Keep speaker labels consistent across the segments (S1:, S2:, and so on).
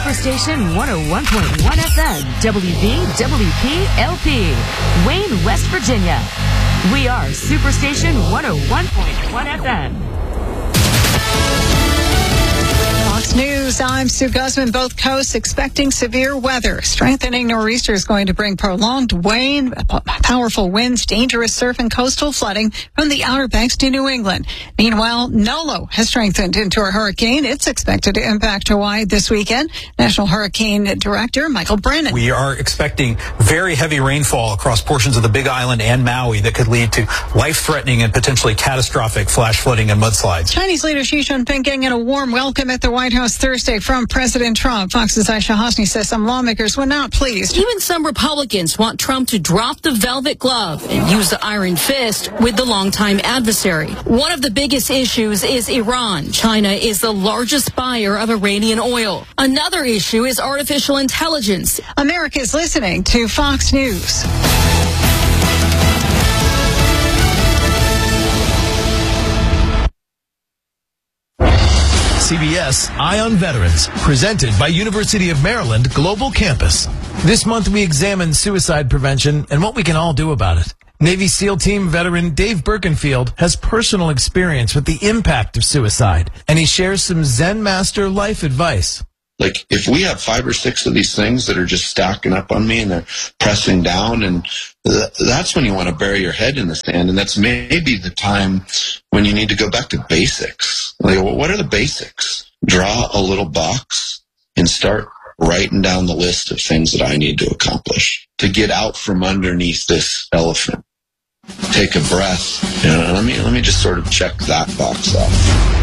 S1: Superstation 101.1 FM, WVWP-LP, Wayne, West Virginia. We are Superstation 101.1 FM.
S2: Fox News, I'm Sue Guzman. Both coasts expecting severe weather. Strengthening nor'easter is going to bring prolonged rain, powerful winds, dangerous surf, and coastal flooding from the Outer Banks to New England. Meanwhile, Nolo has strengthened into a hurricane. It's expected to impact Hawaii this weekend. National Hurricane Director Michael Brennan.
S3: We are expecting very heavy rainfall across portions of the Big Island and Maui that could lead to life-threatening and potentially catastrophic flash flooding and mudslides.
S2: Chinese leader Xi Jinping getting a warm welcome at the White House Thursday from President Trump. Fox's Aisha Hosni says some lawmakers were not pleased.
S4: Even some Republicans want Trump to drop the velvet glove and use the iron fist with the longtime adversary. One of the biggest issues is Iran. China is the largest buyer of Iranian oil. Another issue is artificial intelligence.
S2: America is listening to Fox News.
S5: CBS Eye on Veterans, presented by University of Maryland Global Campus. This month we examine suicide prevention and what we can all do about it. Navy SEAL Team veteran Dave Birkenfield has personal experience with the impact of suicide, and he shares some Zen Master life advice.
S6: Like, if we have 5 or 6 of these things that are just stacking up on me and they're pressing down, and that's when you want to bury your head in the sand, and that's maybe the time when you need to go back to basics. Like, well, what are the basics? Draw a little box and start writing down the list of things that I need to accomplish to get out from underneath this elephant. Take a breath. Let me just sort of check that box off.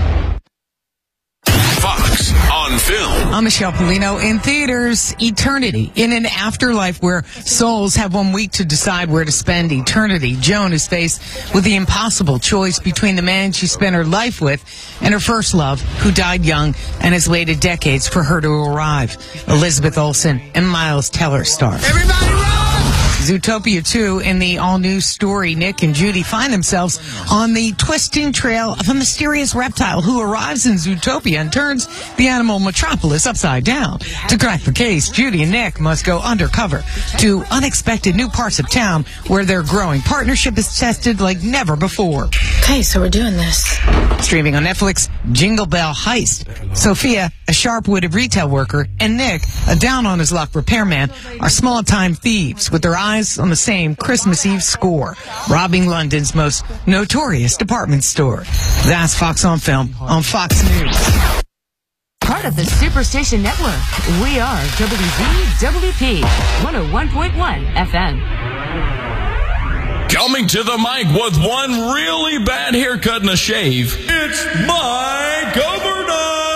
S7: Fox on Film.
S8: I'm Michelle Polino. In theaters, Eternity. In an afterlife where souls have 1 week to decide where to spend eternity, Joan is faced with the impossible choice between the man she spent her life with and her first love, who died young and has waited decades for her to arrive. Elizabeth Olsen and Miles Teller star.
S7: Everybody run!
S8: Zootopia 2, in the all-new story, Nick and Judy find themselves on the twisting trail of a mysterious reptile who arrives in Zootopia and turns the animal metropolis upside down. To crack the case, Judy and Nick must go undercover to unexpected new parts of town where their growing partnership is tested like never before.
S4: Okay, so we're doing this.
S8: Streaming on Netflix, Jingle Bell Heist. Sophia, a sharp-witted retail worker, and Nick, a down-on-his-luck repairman, are small-time thieves with their eyes on the same Christmas Eve score, robbing London's most notorious department store. That's Fox on Film on Fox News.
S1: Part of the Superstation Network. We are WVWP 101.1 FM.
S7: Coming to the mic with one really bad haircut and a shave, it's Mike